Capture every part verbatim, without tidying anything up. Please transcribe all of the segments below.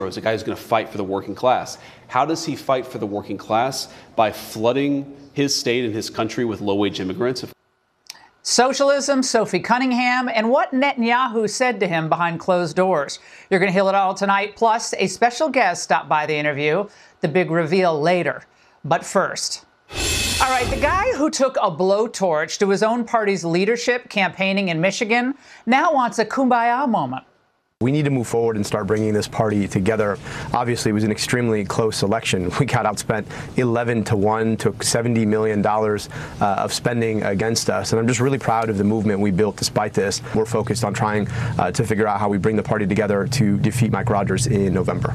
Is a guy who's going to fight for the working class. How does he fight for the working class? By flooding his state and his country with low-wage immigrants. Socialism, Sophie Cunningham, and what Netanyahu said to him behind closed doors. You're going to hear it all tonight, plus a special guest stopped by the interview. The big reveal later. But first. All right, the guy who took a blowtorch to his own party's leadership campaigning in Michigan now wants a kumbaya moment. We need to move forward and start bringing this party together. Obviously, it was an extremely close election. We got outspent eleven to one, took seventy million dollars uh, of spending against us. And I'm just really proud of the movement we built despite this. We're focused on trying uh, to figure out how we bring the party together to defeat Mike Rogers in November.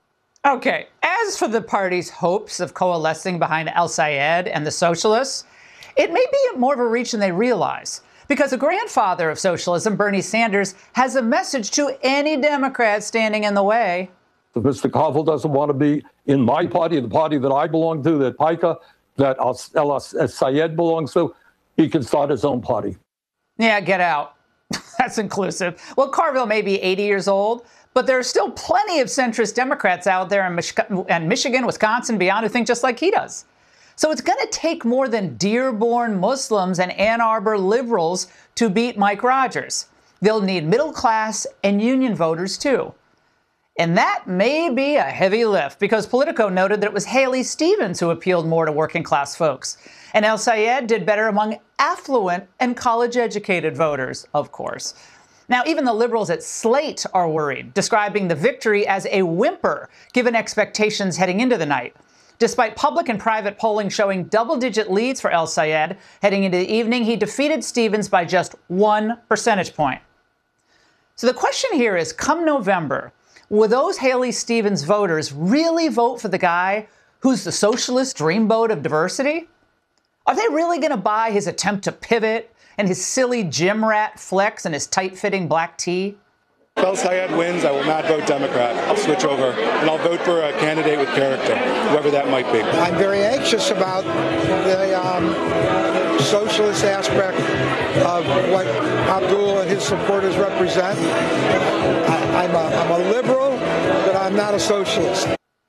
Okay, as for the party's hopes of coalescing behind El-Sayed and the socialists, it may be more of a reach than they realize. Because the grandfather of socialism, Bernie Sanders, has a message to any Democrat standing in the way. If Mister Koval doesn't want to be in my party, the party that I belong to, that Pica, that El-Sayed belongs to, he can start his own party. Yeah, get out. That's inclusive. Well, Carville may be eighty years old, but there are still plenty of centrist Democrats out there in Mich- and Michigan, Wisconsin, beyond who think just like he does. So it's going to take more than Dearborn Muslims and Ann Arbor liberals to beat Mike Rogers. They'll need middle class and union voters, too. And that may be a heavy lift, because Politico noted that it was Haley Stevens who appealed more to working class folks. And El-Sayed did better among affluent and college-educated voters, of course. Now, even the liberals at Slate are worried, describing the victory as a whimper, given expectations heading into the night. Despite public and private polling showing double-digit leads for El-Sayed heading into the evening, he defeated Stevens by just one percentage point. So the question here is, come November, will those Haley Stevens voters really vote for the guy who's the socialist dreamboat of diversity? Are they really going to buy his attempt to pivot and his silly gym rat flex and his tight-fitting black tee? If El-Sayed wins, I will not vote Democrat. I'll switch over, and I'll vote for a candidate with character, whoever that might be. I'm very anxious about the um, socialist aspect of what Abdul and his supporters represent. I, I'm, a, I'm a liberal, but I'm not a socialist.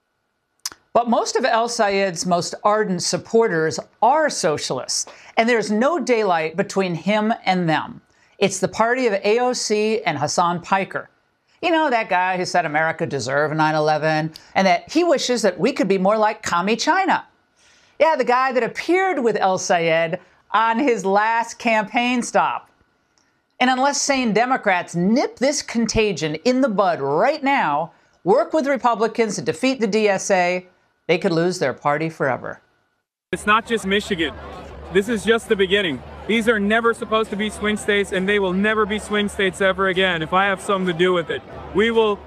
But most of El-Sayed's most ardent supporters are socialists, and there's no daylight between him and them. It's the party of A O C and Hassan Piker. You know, that guy who said America deserved nine eleven and that he wishes that we could be more like commie China. Yeah, the guy that appeared with El-Sayed on his last campaign stop. And unless sane Democrats nip this contagion in the bud right now, work with Republicans to defeat the D S A, they could lose their party forever. It's not just Michigan. This is just the beginning. These are never supposed to be swing states, and they will never be swing states ever again if I have something to do with it. We will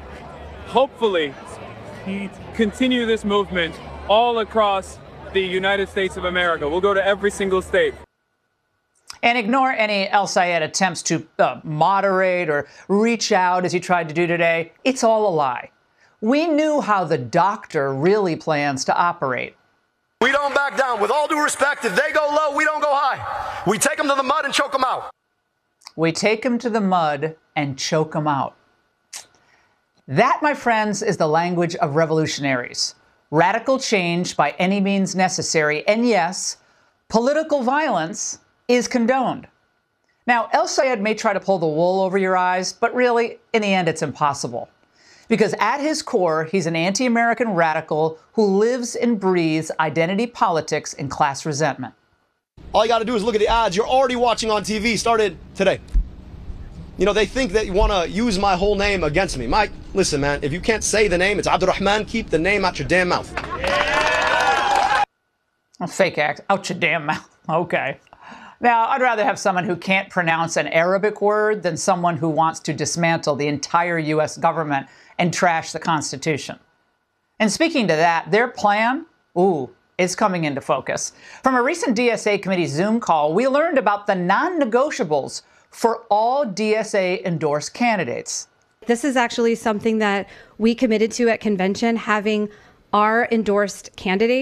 hopefully continue this movement all across the United States of America. We'll go to every single state. And ignore any El-Sayed attempts to uh, moderate or reach out as he tried to do today. It's all a lie. We knew how the doctor really plans to operate. We don't back down. With all due respect, if they go low, we don't go high. We take them to the mud and choke them out. We take them to the mud and choke them out. That, my friends, is the language of revolutionaries. Radical change by any means necessary. And yes, political violence is condoned. Now, El-Sayed may try to pull the wool over your eyes, but really, in the end, it's impossible. Because at his core, he's an anti-American radical who lives and breathes identity politics and class resentment. All you got to do is look at the ads you're already watching on T V, started today. You know, they think that you want to use my whole name against me. Mike, listen, man, if you can't say the name, it's Abdurrahman, keep the name out your damn mouth. Yeah. A fake act, out your damn mouth. Okay. Now, I'd rather have someone who can't pronounce an Arabic word than someone who wants to dismantle the entire U S government and trash the Constitution. And speaking to that, their plan, ooh, is coming into focus. From a recent D S A committee Zoom call, we learned about the non-negotiables for all D S A-endorsed candidates. This is actually something that we committed to at convention, having our endorsed candidates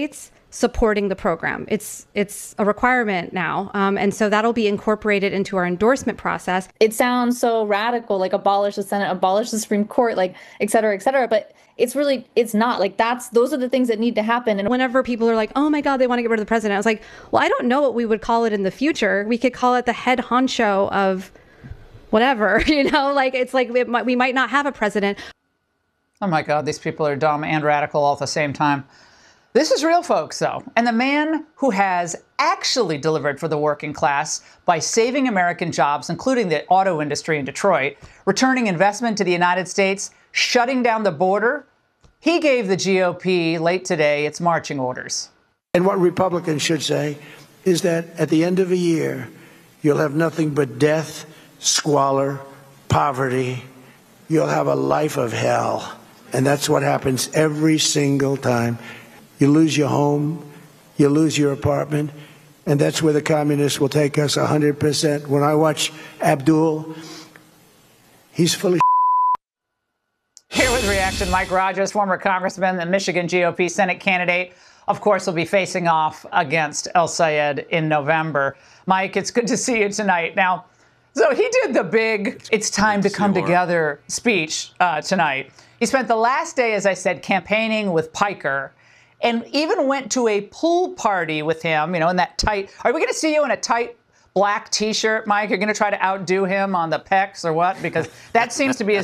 supporting the program. It's it's a requirement now. Um, and so that'll be incorporated into our endorsement process. It sounds so radical, like abolish the Senate, abolish the Supreme Court, like et cetera, et cetera. But it's really, it's not. Like that's, those are the things that need to happen. And whenever people are like, oh my God, they want to get rid of the president, I was like, well, I don't know what we would call it in the future. We could call it the head honcho of whatever, you know, like it's like we might, we might not have a president. Oh my God, these people are dumb and radical all at the same time. This is real, folks, though. And the man who has actually delivered for the working class by saving American jobs, including the auto industry in Detroit, returning investment to the United States, shutting down the border, he gave the G O P late today its marching orders. And what Republicans should say is that at the end of a year, you'll have nothing but death, squalor, poverty. You'll have a life of hell. And that's what happens every single time. You lose your home, you lose your apartment, and that's where the communists will take us one hundred percent. When I watch Abdul, he's full of Here with reaction, Mike Rogers, former congressman, the Michigan G O P Senate candidate, of course, will be facing off against El Sayed in November. Mike, it's good to see you tonight. Now, so he did the big "it's time to come together" speech uh, tonight. He spent the last day, as I said, campaigning with Piker, and even went to a pool party with him, you know, in that tight. Are we going to see you in a tight black T-shirt, Mike? You're going to try to outdo him on the pecs or what? Because that seems to be a